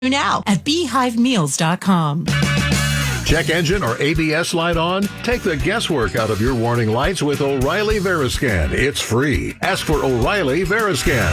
now at beehivemeals.com. Check engine or ABS light on? Take the guesswork out of your warning lights with O'Reilly Veriscan. It's free. Ask for O'Reilly Veriscan.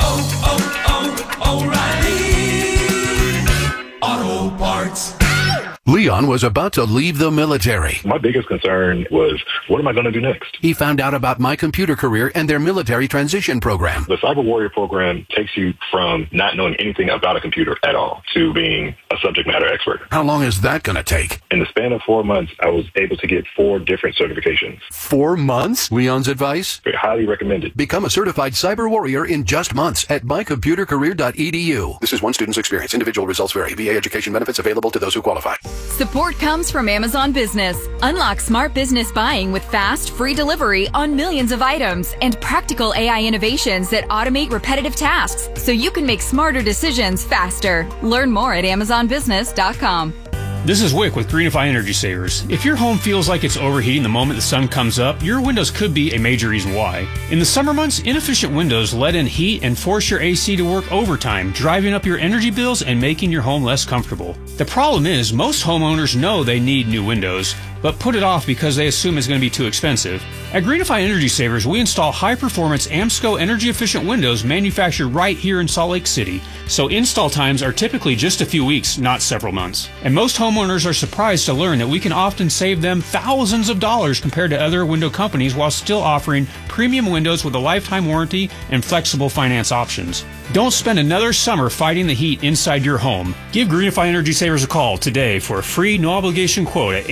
O'Reilly Auto Parts. Leon was about to leave the military. My biggest concern was, what am I going to do next? He found out about My Computer Career and their military transition program. The Cyber Warrior program takes you from not knowing anything about a computer at all to being a subject matter expert. How long is that going to take? In the span of 4 months, I was able to get 4 different certifications. 4 months? Leon's advice? Very highly recommended. Become a certified cyber warrior in just months at mycomputercareer.edu. This is one student's experience. Individual results vary. VA education benefits available to those who qualify. Support comes from Amazon Business. Unlock smart business buying with fast, free delivery on millions of items and practical AI innovations that automate repetitive tasks so you can make smarter decisions faster. Learn more at amazonbusiness.com. This is Wick with Greenify Energy Savers. If your home feels like it's overheating the moment the sun comes up, your windows could be a major reason why. In the summer months, inefficient windows let in heat and force your AC to work overtime, driving up your energy bills and making your home less comfortable. The problem is, most homeowners know they need new windows, but put it off because they assume it's going to be too expensive. At Greenify Energy Savers, we install high-performance AMSCO energy-efficient windows manufactured right here in Salt Lake City, so install times are typically just a few weeks, not several months. And most homeowners are surprised to learn that we can often save them thousands of dollars compared to other window companies while still offering premium windows with a lifetime warranty and flexible finance options. Don't spend another summer fighting the heat inside your home. Give Greenify Energy Savers a call today for a free no-obligation quote at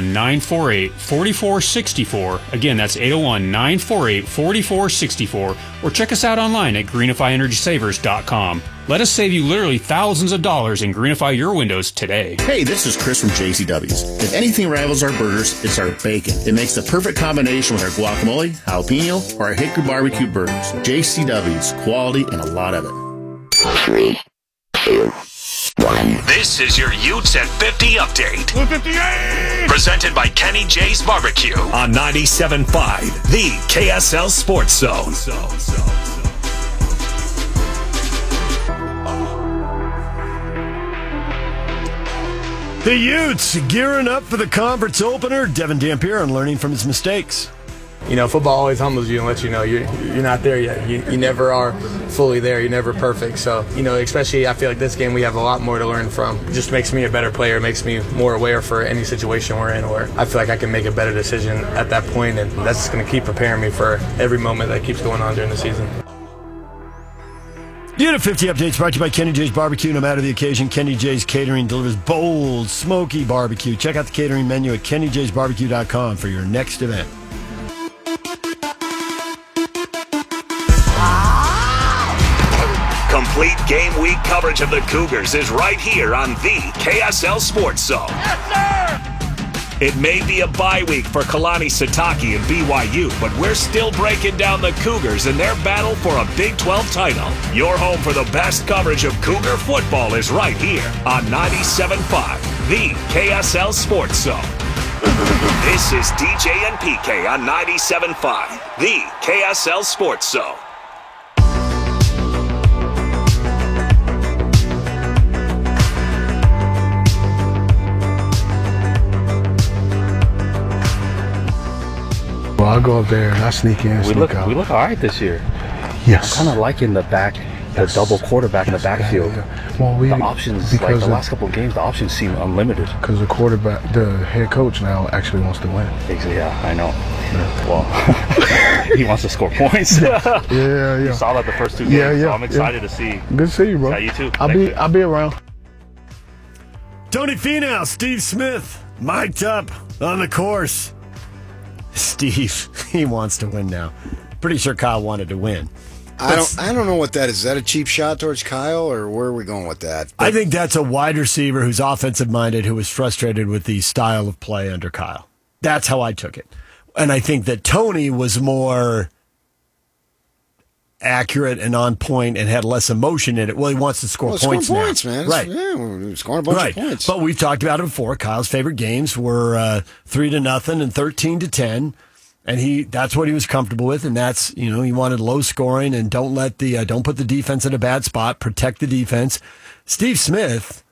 801-948-4464. Again, that's 801-948-4464. Or check us out online at greenifyenergysavers.com. Let us save you literally thousands of dollars and greenify your windows today. Hey, this is Chris from JCW's. If anything rivals our burgers, it's our bacon. It makes the perfect combination with our guacamole, jalapeno, or our hickory barbecue burgers. JCW's, quality and a lot of it. 3, 2, 1. This is your Utes at 50 update. 58! Presented by Kenny J's Barbecue on 97.5, the KSL Sports Zone. The Utes gearing up for the conference opener. Devin Dampier on learning from his mistakes. You know, football always humbles you and lets you know you're not there yet. You never are fully there. You're never perfect. So, you know, especially I feel like this game we have a lot more to learn from. It just makes me a better player. It makes me more aware for any situation we're in where I feel like I can make a better decision at that point, and that's going to keep preparing me for every moment that keeps going on during the season. Unit 50 updates brought to you by Kenny J's Barbecue. No matter the occasion, Kenny J's Catering delivers bold, smoky barbecue. Check out the catering menu at kennyjsbarbecue.com for your next event. Complete game week coverage of the Cougars is right here on the KSL Sports Zone. Yes, sir! It may be a bye week for Kalani Sitake and BYU, but we're still breaking down the Cougars in their battle for a Big 12 title. Your home for the best coverage of Cougar football is right here on 97.5, the KSL Sports Zone. This is DJ and PK on 97.5, the KSL Sports Zone. Well, I'll go up there and I sneak in. We look all right this year. Yes. I'm kind of liking the double quarterback in the backfield. Yeah. Well, the options, like the last couple of games, the options seem unlimited. Because the head coach now actually wants to win. Yeah, I know. Yeah. Well, he wants to score points. Yeah. You saw that the first 2 games, so I'm excited to see. Good to see you, bro. Yeah, you too. I'll be around. Tony Finau, Steve Smith, mic'd up on the course. Steve, he wants to win now. Pretty sure Kyle wanted to win. I don't know what that is. Is that a cheap shot towards Kyle, or where are we going with that? I think that's a wide receiver who's offensive-minded, who was frustrated with the style of play under Kyle. That's how I took it. And I think that Tony was more accurate and on point and had less emotion in it. Well, he wants to score points now. Points, man. Right. Yeah, we're scoring a bunch of points. But we've talked about it before. Kyle's favorite games were 3-0 and 13-10. And that's what he was comfortable with, and that's, he wanted low scoring and don't put the defense in a bad spot, protect the defense. Steve Smith,